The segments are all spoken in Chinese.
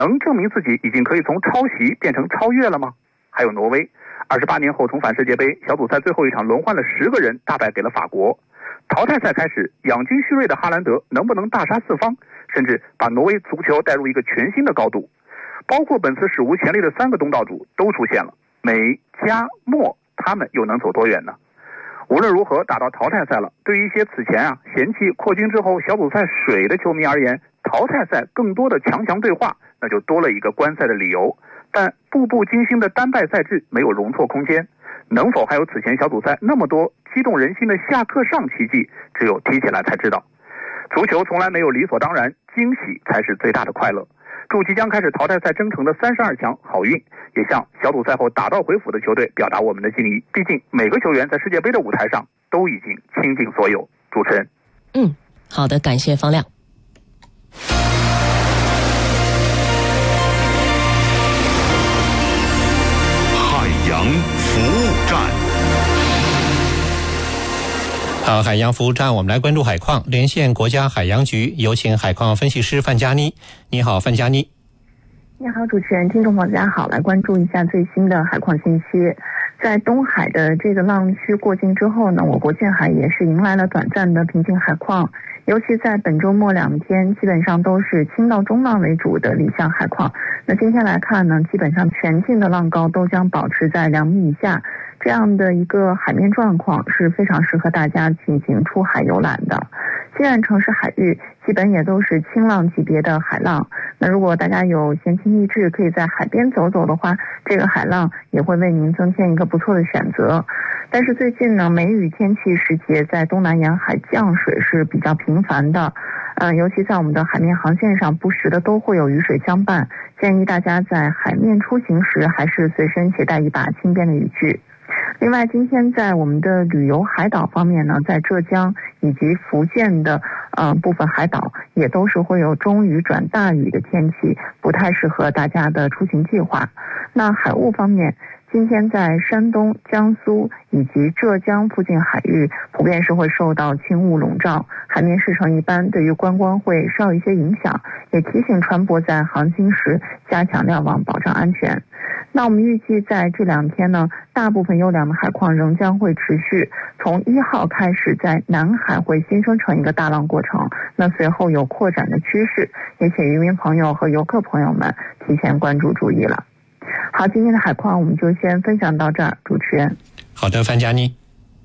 能证明自己已经可以从抄袭变成超越了吗？还有挪威，28年后重返世界杯，小组赛最后一场轮换了10个人，大败给了法国。淘汰赛开始，养精蓄锐的哈兰德能不能大杀四方，甚至把挪威足球带入一个全新的高度？包括本次史无前例的3个东道主都出现了，美、加、墨，他们又能走多远呢？无论如何，打到淘汰赛了，对于一些此前嫌弃扩军之后小组赛水的球迷而言，淘汰赛更多的强强对话，那就多了一个观赛的理由。但步步惊心的单败赛制没有容错空间，能否还有此前小组赛那么多激动人心的下课上奇迹，只有踢起来才知道。足球从来没有理所当然，惊喜才是最大的快乐。祝即将开始淘汰赛征程的32强好运，也向小组赛后打道回府的球队表达我们的敬意。毕竟每个球员在世界杯的舞台上都已经倾尽所有。主持人， 好的，感谢方亮。 海洋服务站。 好，海洋服务站，我们来关注海况。连线国家海洋局，有请海况分析师范佳妮。你好，范佳妮。 你好，主持人，听众朋友大家好，来关注一下最新的海况信息。在东海的这个浪区过境之后呢，我国近海也是迎来了短暂的平静海况，尤其在本周末2天，基本上都是轻到中浪为主的理想海况。那今天来看呢，基本上全境的浪高都将保持在2米以下，这样的一个海面状况是非常适合大家进行出海游览的。西岸城市海域基本也都是轻浪级别的海浪，那如果大家有闲情逸致可以在海边走走的话，这个海浪也会为您增添一个不错的选择。但是最近呢，梅雨天气时节，在东南沿海降水是比较频繁的，尤其在我们的海面航线上不时的都会有雨水相伴，建议大家在海面出行时还是随身携带一把轻便的雨具。另外，今天在我们的旅游海岛方面呢，在浙江以及福建的部分海岛也都是会有中雨转大雨的天气，不太适合大家的出行计划。那海雾方面，今天在山东、江苏以及浙江附近海域普遍是会受到轻雾笼罩，海面视程一般，对于观光会稍有一些影响，也提醒船舶在航行时加强瞭望，保障安全。那我们预计在这2天呢，大部分优良的海况仍将会持续，从1号开始在南海会新生成一个大浪过程，那随后有扩展的趋势，也请渔民朋友和游客朋友们提前关注注意了。好，今天的海况我们就先分享到这儿，主持人。 好的，范佳妮。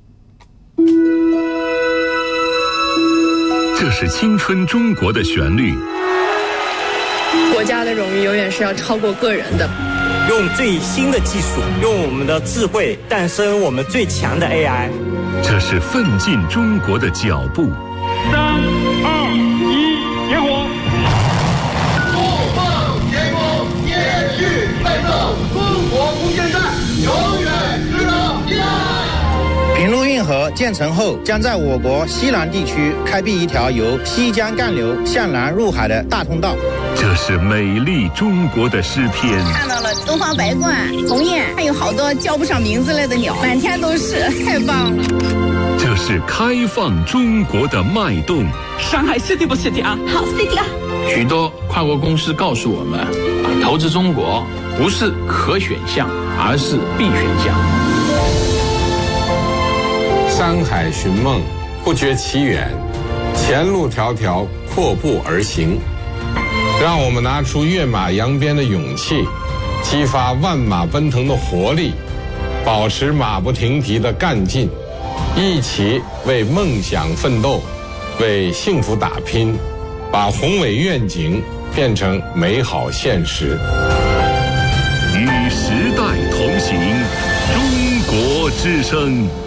这是青春中国的旋律。 国家的荣誉永远是要超过个人的。 用最新的技术，用我们的智慧诞生我们最强的 AI。 这是奋进中国的脚步。3、2、1，点火！ 不放前锋，延续奋斗，中国空间站永远值得依赖。 平陆运河建成后，将在我国西南地区开辟一条由西江干流向南入海的大通道。 这是美丽中国的诗篇。 看到了东方白鹳、鸿雁，还有好多叫不上名字类的鸟，满天都是，太棒了。 这是开放中国的脉动。 上海 City 不 City 啊？ 好 City 啊！ 许多跨国公司告诉我们，投资中国不是可选项，而是必选项。 山海寻梦，不觉其远，前路迢迢，阔步而行。让我们拿出跃马扬鞭的勇气，激发万马奔腾的活力，保持马不停蹄的干劲，一起为梦想奋斗，为幸福打拼，把宏伟愿景变成美好现实。 与时代同行，中国之声。